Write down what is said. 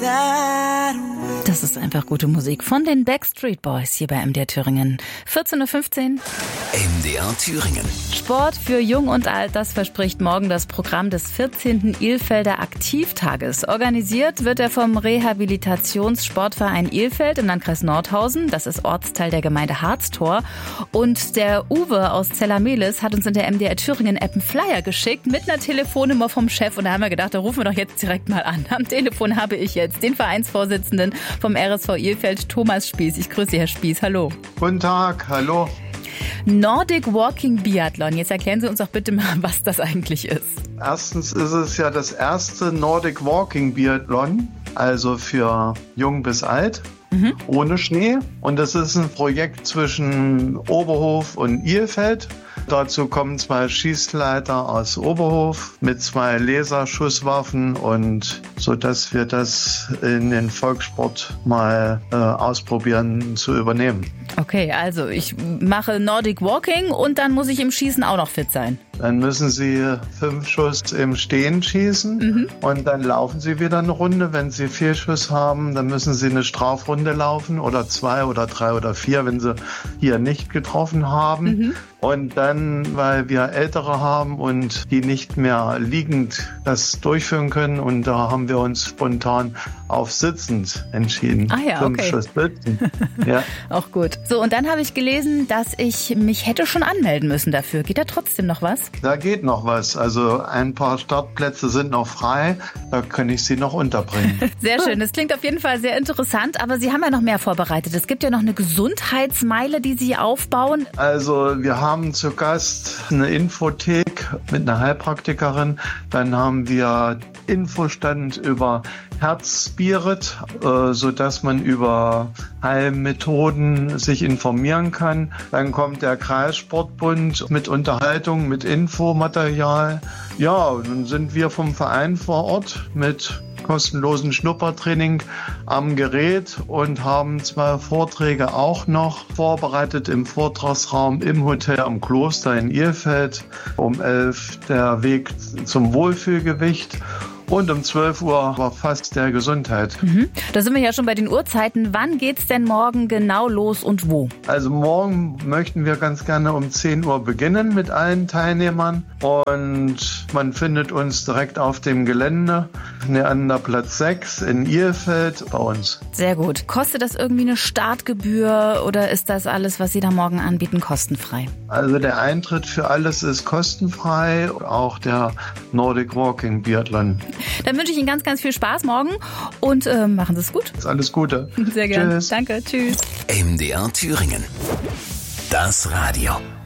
Das ist einfach gute Musik von den Backstreet Boys hier bei MDR Thüringen. 14.15 Uhr. MDR Thüringen. Sport für Jung und Alt, das verspricht morgen das Programm des 14. Ilfelder Aktivtages. Organisiert wird er vom Rehabilitationssportverein Ilfeld im Landkreis Nordhausen. Das ist Ortsteil der Gemeinde Harztor. Und der Uwe aus Zellamelis hat uns in der MDR Thüringen-App einen Flyer geschickt mit einer Telefonnummer vom Chef. Und da haben wir gedacht, da rufen wir doch jetzt direkt mal an. Am Telefon habe ich jetzt den Vereinsvorsitzenden vom RSV Ilfeld, Thomas Spieß. Ich grüße Sie, Herr Spieß. Hallo. Guten Tag, hallo. Nordic Walking Biathlon. Jetzt erklären Sie uns doch bitte mal, was das eigentlich ist. Erstens ist es ja das erste Nordic Walking Biathlon, also für jung bis alt, ohne Schnee. Und das ist ein Projekt zwischen Oberhof und Ilfeld. Dazu kommen 2 Schießleiter aus Oberhof mit 2 Laserschusswaffen und so, dass wir das in den Volkssport mal ausprobieren zu übernehmen. Okay, also ich mache Nordic Walking und dann muss ich im Schießen auch noch fit sein. Dann müssen Sie 5 Schuss im Stehen schießen und dann laufen Sie wieder eine Runde. Wenn Sie 4 Schuss haben, dann müssen Sie eine Strafrunde laufen oder 2 oder 3 oder 4, wenn Sie hier nicht getroffen haben. Und dann, weil wir Ältere haben und die nicht mehr liegend das durchführen können, und da haben wir uns spontan auf sitzend entschieden. Ah ja, 5 okay. Schuss sitzen. Ja. Auch gut. So, und dann habe ich gelesen, dass ich mich hätte schon anmelden müssen dafür. Geht da trotzdem noch was? Da geht noch was. Also ein paar Startplätze sind noch frei. Da kann ich Sie noch unterbringen. Sehr schön. Das klingt auf jeden Fall sehr interessant. Aber Sie haben ja noch mehr vorbereitet. Es gibt ja noch eine Gesundheitsmeile, die Sie aufbauen. Also wir haben zu Gast eine Infothek mit einer Heilpraktikerin. Dann haben wir Infostand über Herzspirit, sodass man über Heilmethoden sich informieren kann. Dann kommt der Kreissportbund mit Unterhaltung, mit Infomaterial. Ja, und dann sind wir vom Verein vor Ort mit kostenlosen Schnuppertraining am Gerät und haben 2 Vorträge auch noch vorbereitet im Vortragsraum im Hotel am Kloster in Ilfeld. Um 11 der Weg zum Wohlfühlgewicht. Und um 12 Uhr war fast der Gesundheit. Da sind wir ja schon bei den Uhrzeiten. Wann geht's denn morgen genau los und wo? Also morgen möchten wir ganz gerne um 10 Uhr beginnen mit allen Teilnehmern. Und man findet uns direkt auf dem Gelände, Neanderplatz 6 in Ilfeld bei uns. Sehr gut. Kostet das irgendwie eine Startgebühr oder ist das alles, was Sie da morgen anbieten, kostenfrei? Also der Eintritt für alles ist kostenfrei, auch der Nordic Walking Biathlon. Dann wünsche ich Ihnen ganz, ganz viel Spaß morgen und machen Sie es gut. Alles Gute. Sehr gerne. Tschüss. Danke. Tschüss. MDR Thüringen. Das Radio.